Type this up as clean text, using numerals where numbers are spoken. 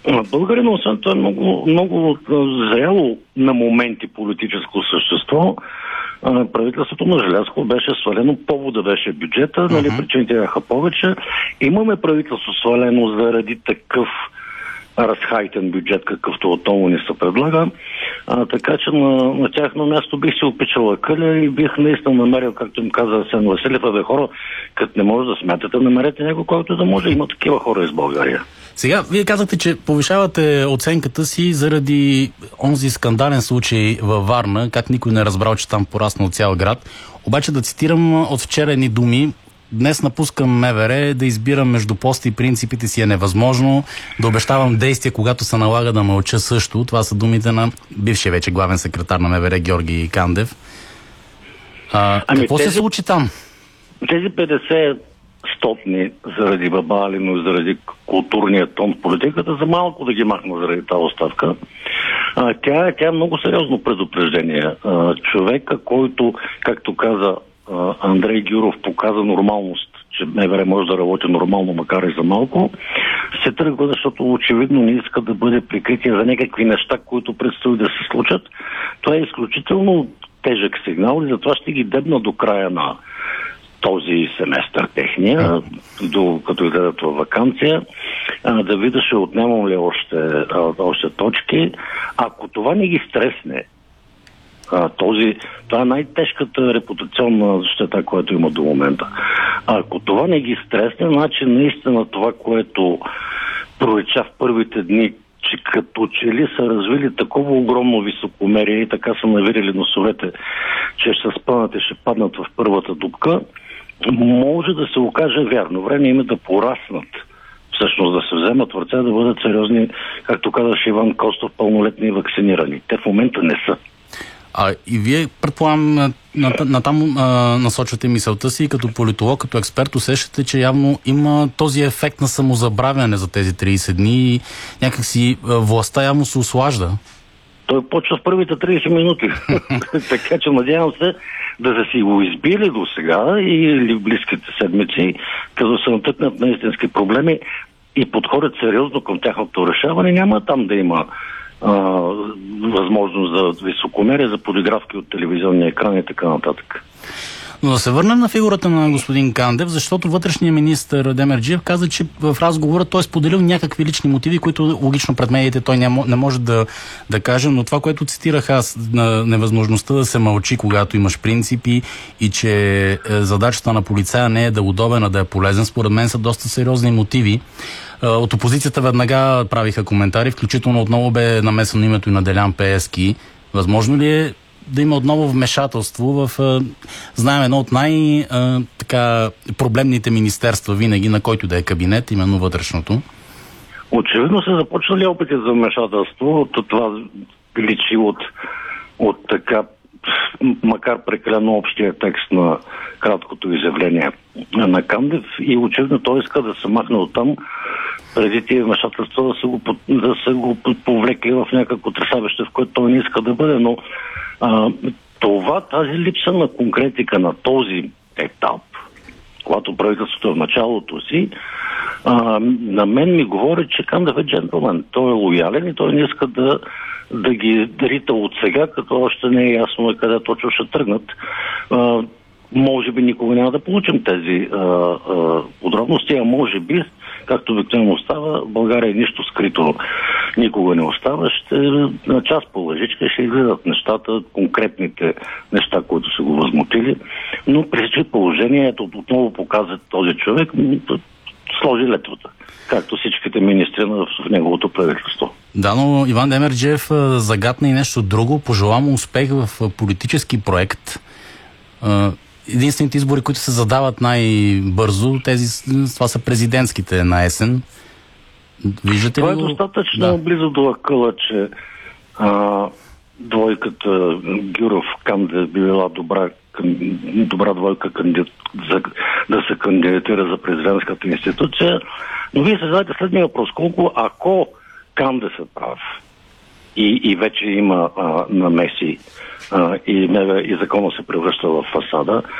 Българин, освен това, е много, много зряло на моменти политическо същество. Правителството на Желязков беше свалено, повода беше бюджета, причините бяха повече. Имаме правителство свалено заради такъв разхайтен бюджет, какъвто отново ни се предлага. Така че на тяхно място бих си опичала къля и бих наистина намерил, както им каза Асен Василев, хора, като не може да смятате, намерете някой, който да може. Има такива хора из България. Сега, вие казахте, че повишавате оценката си заради онзи скандален случай във Варна, как никой не разбрал, че там пораснал цял град. Обаче да цитирам от вчера едни думи: днес напускам МВР, да избирам между поста и принципите си е невъзможно, да обещавам действия, когато се налага да мълча също. Това са думите на бившия вече главен секретар на МВР Георги Кандев. Какво се случи там? Тези 50 стотни заради Бабалино, заради културния тон в политиката, за малко да ги махна заради тази оставка. Тя е много сериозно предупреждение. Човека, който, както каза Андрей Гюров, показа нормалност, че МВР може да работи нормално, макар и за малко, се тръгва, защото очевидно не иска да бъде прикритие за някакви неща, които предстои да се случат. Това е изключително тежък сигнал и затова ще ги дебна до края на този семестър техния, като идат в ваканция, да видя, ще отнемам ли още точки. Ако това не ги стресне, това е най-тежката репутационна щета, която има до момента. Ако това не ги стресне, значи наистина това, което пролича в първите дни, че като че ли са развили такова огромно високомерие и така са навирили носовете, че ще спънат и ще паднат в първата дупка, може да се окаже вярно. Време им е да пораснат. Всъщност да се вземат в ръце, да бъдат сериозни, както казаше Иван Костов, пълнолетни и вакцинирани. Те в момента не са. И вие, предполагам, натам насочвате мисълта си, като политолог, като експерт, усещате, че явно има този ефект на самозабравяне за тези 30 дни и някакси властта явно се услажда. Той почва в първите 30 минути. Така че надявам се да са си го избили до сега или в близките седмици, като се натъкнат на истински проблеми и подходят сериозно към тяхното решаване, няма там да има възможност за високомерие, за подигравки от телевизионния екран и така нататък. Но да се върнем на фигурата на господин Кандев, защото вътрешният министър Демерджиев каза, че в разговора той е споделил някакви лични мотиви, които логично пред медиите той не може да каже, но това, което цитирах аз, на невъзможността да се мълчи, когато имаш принципи и че задачата на полицая не е да е удобен, а да е полезен, според мен са доста сериозни мотиви. От опозицията веднага правиха коментари, включително отново бе намесено името и на Делян Пеевски. Възможно ли е да има отново вмешателство в, знаем, едно от проблемните министерства винаги, на който да е кабинет, именно вътрешното? Очевидно са започнали опити за вмешателство. Това личи от така, макар прекалено общия текст на краткото изявление на Кандев, и очевидно той иска да се махне оттам преди тия вмешателства да са го повлекли в някакво тресавище, в което той не иска да бъде, но тази липса на конкретика на този етап, когато правителството е в началото си, на мен ми говори, че Кандев е джентлмен. Той е лоялен и той не иска да ги рита от сега, като още не е ясно къде точно ще тръгнат. Може би никога няма да получим тези подробности, а може би, както обикновено става, в България нищо скрито никога не остава. Ще на час по лъжичка ще изгледат нещата, конкретните неща, които са го възмутили. Но при положението отново показва този човек, сложи летвата, както всичките министри в неговото правителство. Да, но Иван Демерджиев загатна и нещо друго. Пожела му успех в политически проект. Единствените избори, които се задават най-бързо, това са президентските на есен. Виждате ли? Това е достатъчно близо до акъла, че двойката Гюров-Кандев би била добра двойка да се кандидатира за президентската институция. Но вие се зададете следния въпрос. Колко, ако Кандев се прав и вече има намеси и закона се превръща в фасада,